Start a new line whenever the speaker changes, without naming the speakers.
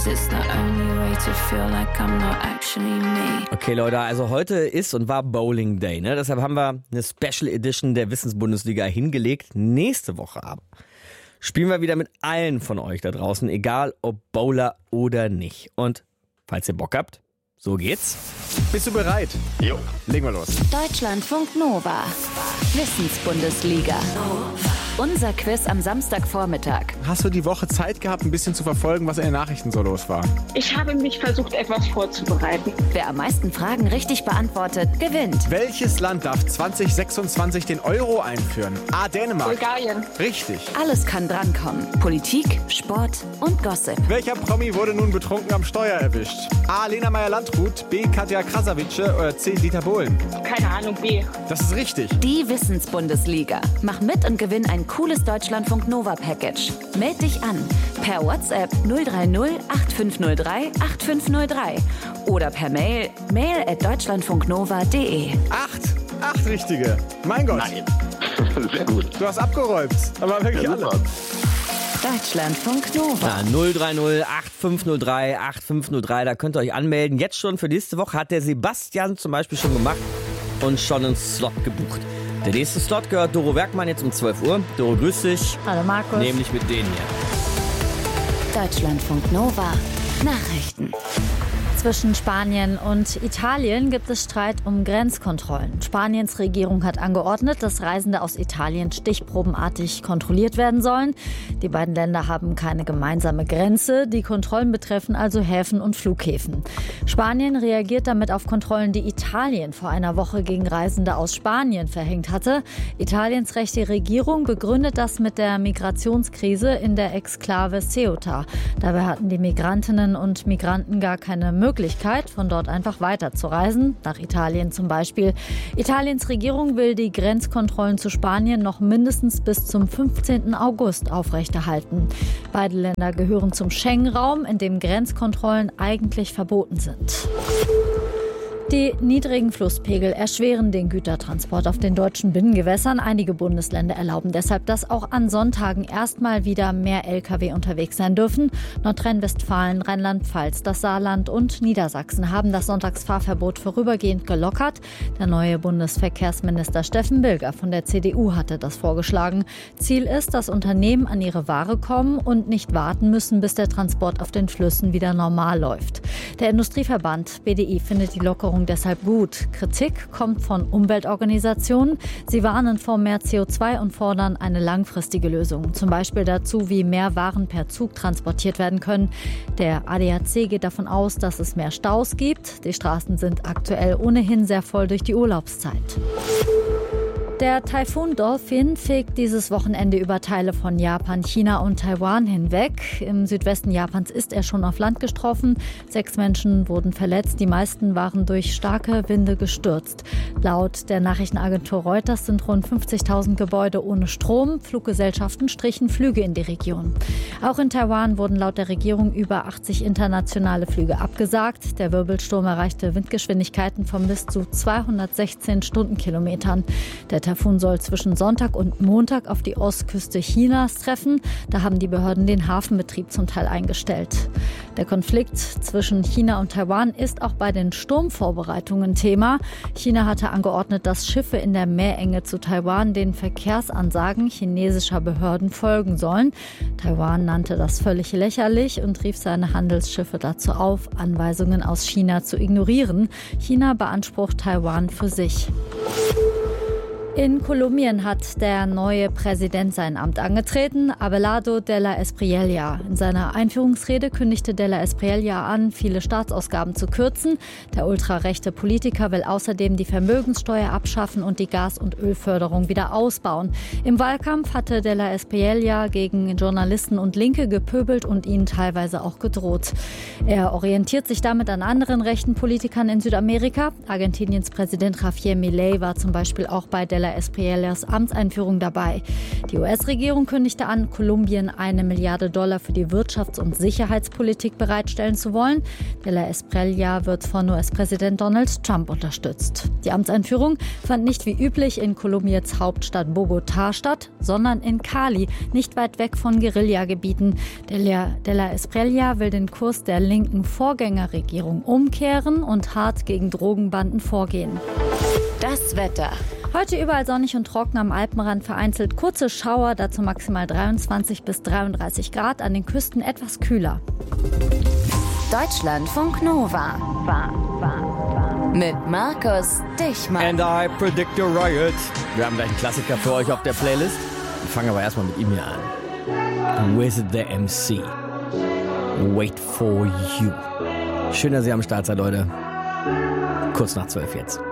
It's the only way to feel like I'm not actually me.
Okay, Leute, also heute ist und war Bowling Day, ne? Deshalb haben wir eine Special Edition der Wissensbundesliga hingelegt. Nächste Woche aber spielen wir wieder mit allen von euch da draußen, egal ob Bowler oder nicht. Und falls ihr Bock habt, so geht's.
Bist du bereit?
Jo.
Legen wir los.
Deutschlandfunk Nova. Wissensbundesliga. Unser Quiz am Samstagvormittag.
Hast du die Woche Zeit gehabt, ein bisschen zu verfolgen, was in den Nachrichten so los war?
Ich habe mich versucht, etwas vorzubereiten.
Wer am meisten Fragen richtig beantwortet, gewinnt.
Welches Land darf 2026 den Euro einführen? A. Dänemark.
Bulgarien.
Richtig.
Alles kann drankommen. Politik, Sport und Gossip.
Welcher Promi wurde nun betrunken am Steuer erwischt? A. Lena Meyer-Landrut, B. Katja Krasavice oder C. Dieter Bohlen?
Keine Ahnung, B.
Das ist richtig.
Die Wissensbundesliga. Mach mit und gewinn ein cooles Deutschlandfunk Nova Package. Meld dich an per WhatsApp 030 8503 8503 oder per Mail mail@deutschlandfunknova.de.
Acht richtige. Mein Gott.
Nein. Sehr gut.
Du hast abgeräumt. Aber wirklich
Ja,
alle.
super.
Deutschlandfunk Nova.
Ja, 030 8503 8503, da könnt ihr euch anmelden. Jetzt schon für nächste Woche hat der Sebastian zum Beispiel schon gemacht und schon einen Slot gebucht. Der nächste Slot gehört Doro Werkmann jetzt um 12 Uhr. Doro, grüß dich.
Hallo Markus.
Nämlich mit denen hier.
Deutschlandfunk Nova. Nachrichten. Zwischen Spanien und Italien gibt es Streit um Grenzkontrollen. Spaniens Regierung hat angeordnet, dass Reisende aus Italien stichprobenartig kontrolliert werden sollen. Die beiden Länder haben keine gemeinsame Grenze. Die Kontrollen betreffen also Häfen und Flughäfen. Spanien reagiert damit auf Kontrollen, die Italien vor einer Woche gegen Reisende aus Spanien verhängt hatte. Italiens rechte Regierung begründet das mit der Migrationskrise in der Exklave Ceuta. Dabei hatten die Migrantinnen und Migranten gar keine Möglichkeit, von dort einfach weiterzureisen, nach Italien zum Beispiel. Italiens Regierung will die Grenzkontrollen zu Spanien noch mindestens bis zum 15. August aufrechterhalten. Beide Länder gehören zum Schengen-Raum, in dem Grenzkontrollen eigentlich verboten sind. Die niedrigen Flusspegel erschweren den Gütertransport auf den deutschen Binnengewässern. Einige Bundesländer erlauben deshalb, dass auch an Sonntagen erstmal wieder mehr Lkw unterwegs sein dürfen. Nordrhein-Westfalen, Rheinland-Pfalz, das Saarland und Niedersachsen haben das Sonntagsfahrverbot vorübergehend gelockert. Der neue Bundesverkehrsminister Steffen Bilger von der CDU hatte das vorgeschlagen. Ziel ist, dass Unternehmen an ihre Ware kommen und nicht warten müssen, bis der Transport auf den Flüssen wieder normal läuft. Der Industrieverband BDI findet die Lockerung deshalb gut. Kritik kommt von Umweltorganisationen. Sie warnen vor mehr CO2 und fordern eine langfristige Lösung. Zum Beispiel dazu, wie mehr Waren per Zug transportiert werden können. Der ADAC geht davon aus, dass es mehr Staus gibt. Die Straßen sind aktuell ohnehin sehr voll durch die Urlaubszeit. Der Taifun Dolphin fegt dieses Wochenende über Teile von Japan, China und Taiwan hinweg. Im Südwesten Japans ist er schon auf Land getroffen. 6 Menschen wurden verletzt. Die meisten waren durch starke Winde gestürzt. Laut der Nachrichtenagentur Reuters sind rund 50.000 Gebäude ohne Strom. Fluggesellschaften strichen Flüge in die Region. Auch in Taiwan wurden laut der Regierung über 80 internationale Flüge abgesagt. Der Wirbelsturm erreichte Windgeschwindigkeiten von bis zu 216 Stundenkilometern. Der Taifun soll zwischen Sonntag und Montag auf die Ostküste Chinas treffen. Da haben die Behörden den Hafenbetrieb zum Teil eingestellt. Der Konflikt zwischen China und Taiwan ist auch bei den Sturmvorbereitungen Thema. China hatte angeordnet, dass Schiffe in der Meerenge zu Taiwan den Verkehrsansagen chinesischer Behörden folgen sollen. Taiwan nannte das völlig lächerlich und rief seine Handelsschiffe dazu auf, Anweisungen aus China zu ignorieren. China beansprucht Taiwan für sich. In Kolumbien hat der neue Präsident sein Amt angetreten, Abelardo de la Espriella. In seiner Einführungsrede kündigte de la Espriella an, viele Staatsausgaben zu kürzen. Der ultrarechte Politiker will außerdem die Vermögenssteuer abschaffen und die Gas- und Ölförderung wieder ausbauen. Im Wahlkampf hatte de la Espriella gegen Journalisten und Linke gepöbelt und ihnen teilweise auch gedroht. Er orientiert sich damit an anderen rechten Politikern in Südamerika. Argentiniens Präsident Javier Milei war zum Beispiel auch bei de la Espriellas Amtseinführung dabei. Die US-Regierung kündigte an, Kolumbien $1 Milliarde für die Wirtschafts- und Sicherheitspolitik bereitstellen zu wollen. De la Espriella wird von US-Präsident Donald Trump unterstützt. Die Amtseinführung fand nicht wie üblich in Kolumbiens Hauptstadt Bogotá statt, sondern in Cali, nicht weit weg von Guerillagebieten. De la Espriella will den Kurs der linken Vorgängerregierung umkehren und hart gegen Drogenbanden vorgehen.
Das Wetter.
Heute überall sonnig und trocken, am Alpenrand vereinzelt kurze Schauer, dazu maximal 23 bis 33 Grad, an den Küsten etwas kühler.
Deutschlandfunk Nova. Mit Markus Dichmann.
And I predict a riot. Wir haben gleich einen Klassiker für euch auf der Playlist. Wir fangen aber erstmal mit ihm hier an. With the MC. Wait for you. Schön, dass ihr am Start seid, Leute. Kurz nach 12 jetzt.